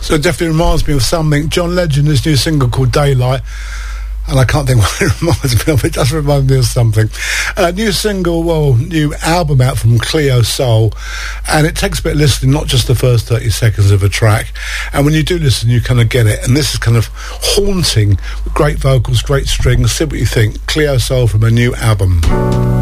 So it definitely reminds me of something. John Legend, his new single called Daylight, and I can't think what it reminds me of. It does remind me of something. New single, new album out from Cleo Soul, and it takes a bit of listening, not just the first 30 seconds of a track. And when you do listen, you kind of get it. And this is kind of haunting, great vocals, great strings. See what you think. Cleo Soul from a new album.